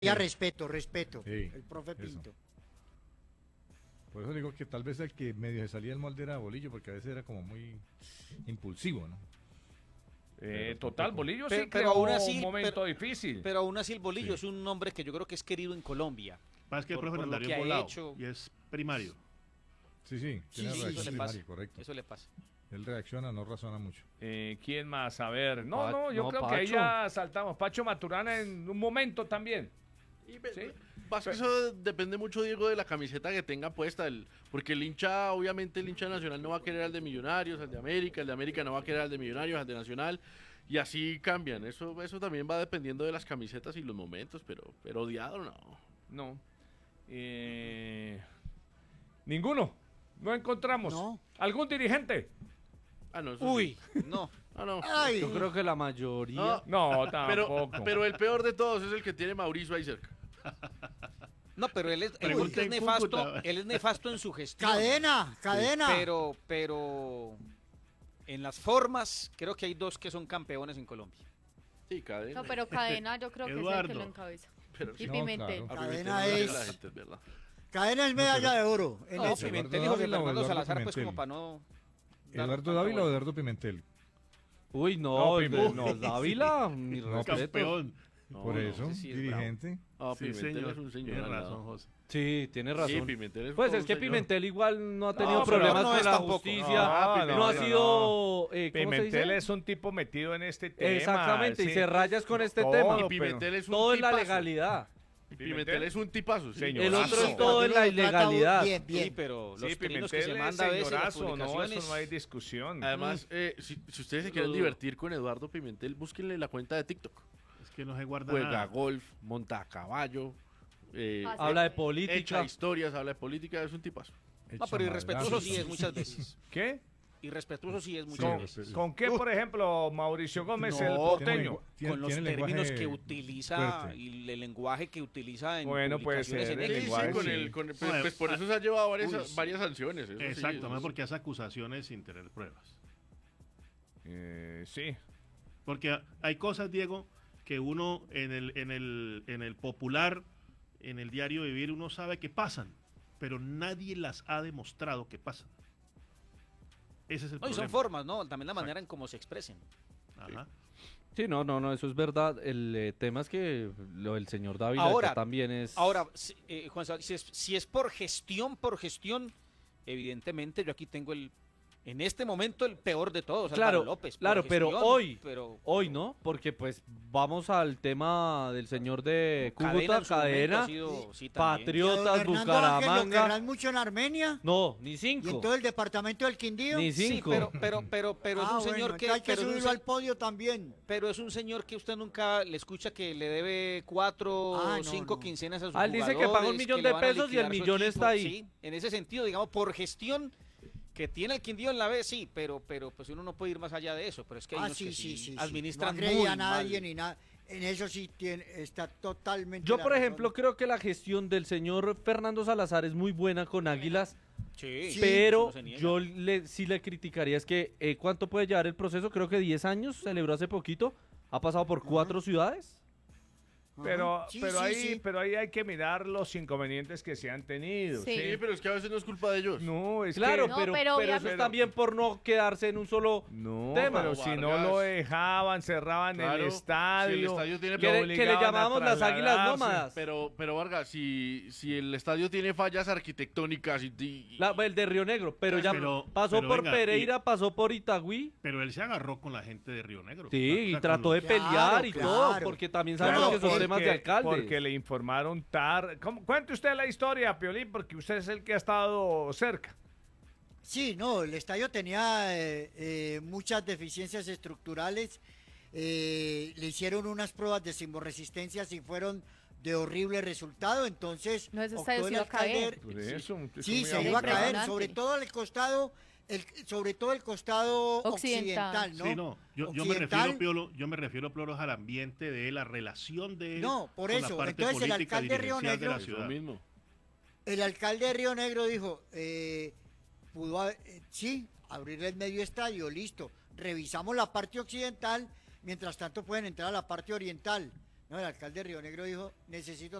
Ya respeto, Sí, el profe eso. Pinto. Por eso digo que tal vez el que medio se salía del molde era Bolillo, porque a veces era como muy impulsivo, ¿no? Pero Total, tampoco- Bolillo Pero- sí pero creó aún así, un momento difícil. Pero aún así el Bolillo Sí. es un nombre que yo creo que es querido en Colombia. Más que el Por- profe por lo Darío que ha Bolao, hecho. y es primario. Sí, tiene sí, reacción eso le primaria, pasa. correcto. Eso le pasa. Él reacciona, no razona mucho. ¿Quién más? A ver. No, yo no, creo que ahí Pacho. ya saltamos. Pacho Maturana en un momento también. Sí. Más que eso depende mucho, Diego, de la camiseta que tenga puesta. Porque el hincha, obviamente el hincha nacional no va a querer al de Millonarios, al de América. El de América no va a querer al de Millonarios, al de Nacional. Y así cambian. Eso también va dependiendo de las camisetas y los momentos. Pero odiado no. No. Ninguno. No encontramos. No. ¿Algún dirigente? Ah, no, eso Uy, sí. no. Ah, no. Ay, Yo creo que la mayoría. No, No, tampoco. pero el peor de todos es el que tiene Mauricio ahí cerca. No, pero él es Pregunta en nefasto. Cúcuta. Él es nefasto en su gestión. cadena. Pero en las formas, creo que hay dos que son campeones en Colombia. Sí, cadena. No, pero Cadena yo creo que es el que Eduardo. lo encabeza. Pero Y No, Pimentel. claro. a Pimentel Cadena no le es- la gente, es verdad. Cadena es medalla de oro en No, eso. Pimentel y Eduardo José Dávila o Fernando Eduardo Salazar, pues Pimentel. como para no... dar ¿Eduardo tanta Dávila o vuelta. Eduardo Pimentel? Uy, no, No, no, Dávila, mi No, respeto. Campeón. No, Por no, eso, ese sí es dirigente. Ah, Sí, Pimentel señor. es un señor. Tiene al lado. razón, José. Sí, tiene razón. Sí, Pimentel es Pues todo es un que señor. Pimentel igual no ha tenido No, pero problemas no con es la tampoco. justicia, No, no, no, ha no, sido, ¿cómo Pimentel se dice? es un tipo metido en este tema. Exactamente, y sí. se rayas con este Todo, tema. Y Pimentel es un Todo en la tipazo. legalidad. Y Pimentel es un tipazo, sí. Señor. El otro Señorazo. es todo en la Cuando uno lo trata ilegalidad. Bien, Sí, bien. pero Sí, los trinos que se Pimentel es manda a veces las señorazo, no, publicaciones... eso no hay discusión. Además, si ustedes se quieren Lo- divertir con Eduardo Pimentel, búsquenle la cuenta de TikTok. Es que no se guarda Juega nada. golf, monta a caballo, Habla de echa política. historias, habla de política, es un tipazo. No, Echa pero irrespetuoso madrazos. sí es muchas veces. ¿Qué? Irrespetuoso sí es Sí, muchas ¿Con, veces. con qué, por ejemplo, Mauricio Gómez, No, el porteño? Con los tiene términos lenguaje que utiliza fuerte. y el lenguaje que utiliza en Bueno, puede publicaciones ser, en el X. lenguaje, con sí. pues, Bueno, pues por eso se ha llevado varias, uy, sí. varias sanciones. Eso sí, Exacto, eso más sí. porque hace acusaciones sin tener pruebas. Sí. Porque hay cosas, Diego, que uno en el popular, en el diario vivir, uno sabe que pasan, pero nadie las ha demostrado que pasan. Ese es el No, y problema. son formas, ¿no? También la manera en cómo se expresen. Ajá. Sí, no, eso es verdad. El tema es que lo del señor Dávila Ahora- acá también es... Ahora, Juan Sebastián, si es por gestión, evidentemente yo aquí tengo en este momento el peor de todos, Claro, Álvaro López. por claro, pero gestión, hoy- pero Hoy no, porque pues vamos al tema del señor de Cúcuta, en su momento Cadena, ha sido- sí, también. ¿Y a don Patriotas, Hernando Ángel lo Bucaramanga. querrán mucho en Armenia? No, ni ¿Y en 5. todo el departamento del Quindío? Ni Sí, 5. pero es Ah, un señor bueno, que... entonces hay que pero es un subirlo se- al podio también. Pero es un señor que usted nunca le escucha que le debe 4 Ah, o no, 5 no. quincenas a sus Ah, él dice que paga jugadores, 1.000.000 que de le van a pesos y el liquidar su millón equipo. está ahí. Sí, en ese sentido, digamos, por gestión que tiene el Quindío en la B, sí, pero pues uno no puede ir más allá de eso. Pero es que hay unos que sí administran no agredía muy a nadie mal. ni nada. En eso sí está totalmente. Yo, la por razón. ejemplo, creo que la gestión del señor Fernando Salazar es muy buena con Águilas, Sí, pero eso no se niega. yo sí le criticaría es que ¿cuánto puede llevar el proceso? Creo que 10 años, celebró hace poquito, ha pasado por 4 ciudades. Ajá. Pero, Sí, pero, sí, ahí, sí. pero ahí hay que mirar los inconvenientes que se han tenido. Sí. Sí, pero es que a veces no es culpa de ellos. No, es Claro, que... No, pero pero eso obviamente- es también por no quedarse en un solo No, tema. pero No, si no Vargas. lo dejaban, cerraban Claro, el estadio. si el estadio tiene- lo que le obligaban a llamábamos las águilas trasladarse. nómadas. Pero Vargas, si el estadio tiene fallas arquitectónicas El de Río Negro, pero ya Pero- pasó pero por venga, Pereira, pasó por Itagüí. Pero él se agarró con la gente de Río Negro. Sí, O sea, y con trató de los- pelear Claro, y claro. todo, porque también sabemos Claro, que son temas de alcalde. Porque le informaron tarde. Cuente usted la historia, Piolín, porque usted es el que ha estado cerca. Sí, no, el estadio tenía muchas deficiencias estructurales. Le hicieron unas pruebas de sismorresistencia y fueron de horrible resultado. Entonces, No, ese optó estadio el se iba a caer. Por eso, es Sí, muy se iba a caer, impresionante. sobre todo el costado, sobre todo el costado Occidental. occidental, ¿no? Sí, no, yo me refiero, Piolo, al ambiente de él, la relación de él No, por con eso, la parte entonces el política alcalde de Río dirigencial de la Negro- ciudad. Lo mismo. El alcalde de Río Negro dijo, sí, abrir el medio estadio, listo. Revisamos la parte occidental, mientras tanto pueden entrar a la parte oriental. No, el alcalde de Río Negro dijo, necesito